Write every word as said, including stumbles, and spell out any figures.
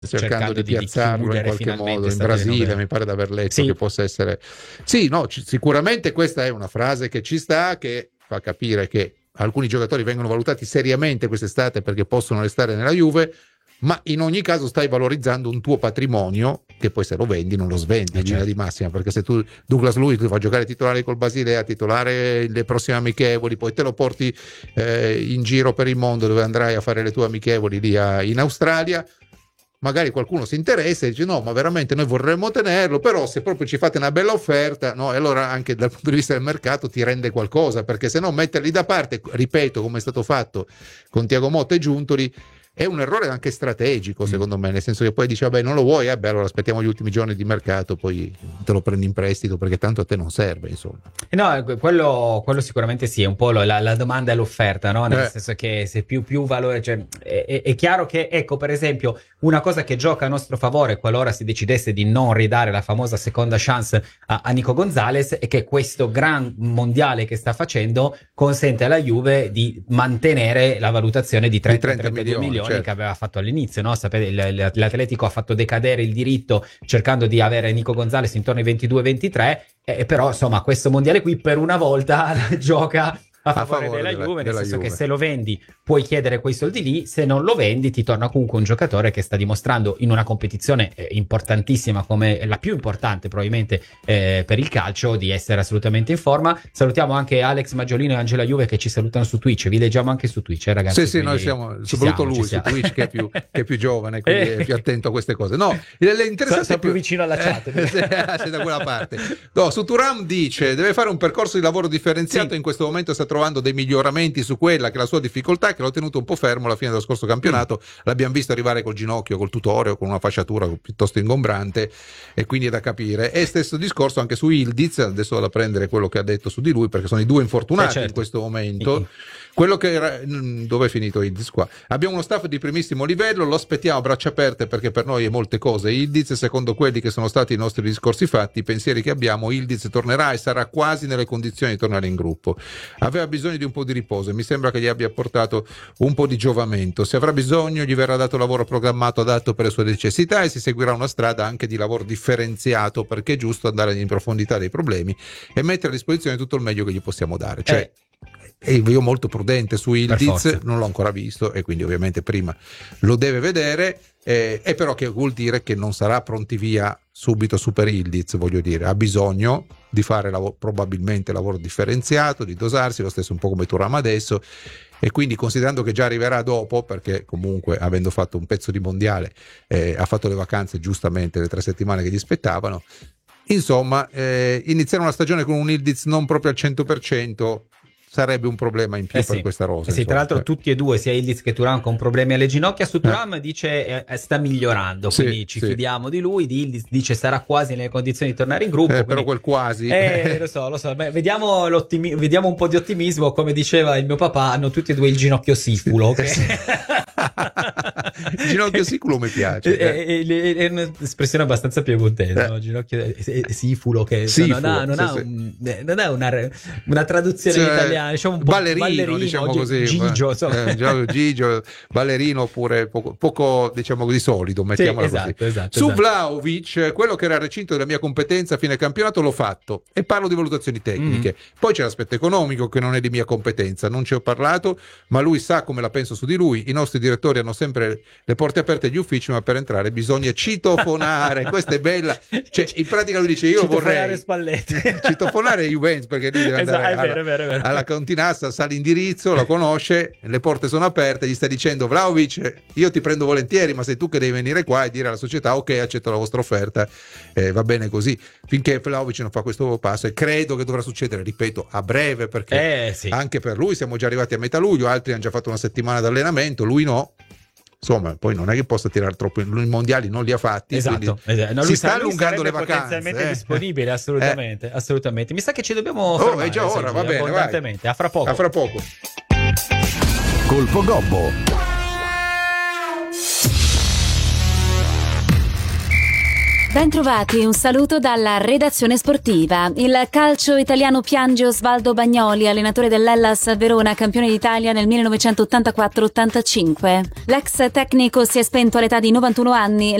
cercando di, di piazzarlo in qualche modo in Brasile, mi pare di aver letto sì. che possa essere sì, no, c- sicuramente questa è una frase che ci sta, che fa capire che alcuni giocatori vengono valutati seriamente quest'estate perché possono restare nella Juve, ma in ogni caso stai valorizzando un tuo patrimonio che poi se lo vendi non lo svendi in eh, linea certo. di massima, perché se tu Douglas Luiz ti fa giocare titolare col Basilea, titolare le prossime amichevoli, poi te lo porti eh, in giro per il mondo dove andrai a fare le tue amichevoli lì a, in Australia, magari qualcuno si interessa e dice no, ma veramente noi vorremmo tenerlo, però se proprio ci fate una bella offerta, no, e allora anche dal punto di vista del mercato ti rende qualcosa, perché se no metterli da parte, ripeto, come è stato fatto con Thiago Motta e Giuntoli, è un errore anche strategico secondo me, nel senso che poi dici vabbè non lo vuoi, eh beh allora aspettiamo gli ultimi giorni di mercato, poi te lo prendi in prestito perché tanto a te non serve, insomma. No, quello, quello sicuramente sì, è un po' la, la domanda e l'offerta, no? Nel Eh. senso che se più, più valore, cioè è, è, è chiaro che, ecco, per esempio, una cosa che gioca a nostro favore qualora si decidesse di non ridare la famosa seconda chance a, a Nico Gonzalez è che questo gran mondiale che sta facendo consente alla Juve di mantenere la valutazione di trenta trentadue milioni, milioni certo. che aveva fatto all'inizio, no? Sapete, l'Atletico ha fatto decadere il diritto cercando di avere Nico Gonzalez intorno ai ventidue ventitré, eh, però insomma questo mondiale qui per una volta gioca a favore, a favore della, della Juve, nel della senso Juve. Che se lo vendi puoi chiedere quei soldi lì, se non lo vendi ti torna comunque un giocatore che sta dimostrando in una competizione eh, importantissima, come la più importante probabilmente eh, per il calcio, di essere assolutamente in forma. Salutiamo anche Alex Maggiolino e Angela Juve che ci salutano su Twitch, vi leggiamo anche su Twitch, eh, ragazzi. Sì, sì, noi siamo, soprattutto lui su Twitch che è più, che è più giovane, quindi è più attento a queste cose. No, interessante sta più vicino alla chat. Eh, sei da quella parte. No, su Thuram dice deve fare un percorso di lavoro differenziato, sì. In questo momento sta trovando dei miglioramenti su quella che è la sua difficoltà, che l'ho tenuto un po' fermo alla fine dello scorso campionato, mm. l'abbiamo visto arrivare col ginocchio, col tutoreo, con una fasciatura piuttosto ingombrante, e quindi è da capire. E stesso discorso anche su Ildiz, adesso vado a prendere quello che ha detto su di lui perché sono i due infortunati eh certo. in questo momento. Mm. Quello che era, dove è finito Ildiz qua? Abbiamo uno staff di primissimo livello, lo aspettiamo a braccia aperte perché per noi è molte cose. Ildiz, secondo quelli che sono stati i nostri discorsi fatti, i pensieri che abbiamo, Ildiz tornerà e sarà quasi nelle condizioni di tornare in gruppo. Aveva bisogno di un po' di riposo e mi sembra che gli abbia portato un po' di giovamento. Se avrà bisogno gli verrà dato lavoro programmato adatto per le sue necessità e si seguirà una strada anche di lavoro differenziato, perché è giusto andare in profondità dei problemi e mettere a disposizione tutto il meglio che gli possiamo dare. Cioè eh. E io molto prudente su Ildiz, non l'ho ancora visto e quindi ovviamente prima lo deve vedere, eh, e però che vuol dire che non sarà pronti via subito super Ildiz, voglio dire, ha bisogno di fare lavoro, probabilmente lavoro differenziato, di dosarsi, lo stesso un po' come Thuram adesso, e quindi considerando che già arriverà dopo, perché comunque avendo fatto un pezzo di mondiale eh, ha fatto le vacanze giustamente, le tre settimane che gli spettavano, insomma eh, iniziare una stagione con un Ildiz non proprio al cento per cento sarebbe un problema in più eh per sì. questa rosa. Eh sì, tra l'altro eh. tutti e due, sia Ildiz che Thuram, con problemi alle ginocchia. Su Thuram eh. dice eh, sta migliorando, quindi sì, ci sì. fidiamo di lui. Di Ildiz dice sarà quasi nelle condizioni di tornare in gruppo. Eh, quindi... Però quel quasi. Eh, lo so, lo so. Beh, vediamo, l'ottimi... vediamo un po' di ottimismo. Come diceva il mio papà, hanno tutti e due il ginocchio siculo. Che... il ginocchio siculo mi piace. È, è, è un'espressione abbastanza piemontese, eh. no? Ginocchio è, è sifulo, che sifulo, non ha, non sì, ha, un, sì. non ha una, una traduzione cioè, in italiano. Diciamo un po' ballerino, ballerino diciamo così, Gigio, eh, Gigio, ballerino, oppure poco, poco diciamo così solido, mettiamola sì, esatto, così. Esatto, Su esatto. Vlahovic, quello che era il recinto della mia competenza a fine campionato l'ho fatto, e parlo di valutazioni tecniche. Mm. Poi c'è l'aspetto economico che non è di mia competenza, non ci ho parlato, ma lui sa come la penso su di lui. I nostri direttori hanno sempre le porte aperte agli uffici, ma per entrare bisogna citofonare. Questa è bella, cioè in pratica lui dice io citofonare vorrei citofonare Juventus, perché lui deve andare esatto, alla, vero, vero, vero. alla cantinassa, sa l'indirizzo, la conosce, le porte sono aperte, gli sta dicendo Vlahovic io ti prendo volentieri, ma sei tu che devi venire qua e dire alla società ok, accetto la vostra offerta, eh, va bene così, finché Vlahovic non fa questo passo, e credo che dovrà succedere, ripeto, a breve, perché eh, sì. anche per lui siamo già arrivati a metà luglio, altri hanno già fatto una settimana di allenamento, lui no. Insomma, poi non è che possa tirare troppo, i mondiali non li ha fatti, esatto, esatto. No, si lui sta sa, allungando le vacanze, potenzialmente eh? disponibile, assolutamente, eh? assolutamente. Mi sa che ci dobbiamo fermare, oh, è già ora, sì, va bene, abbondantemente. A fra poco. A fra poco. Colpo Gobbo. Bentrovati, un saluto dalla redazione sportiva. Il calcio italiano piange Osvaldo Bagnoli, allenatore dell'Hellas Verona, campione d'Italia nel millenovecentottantaquattro ottantacinque. L'ex tecnico si è spento all'età di novantuno anni.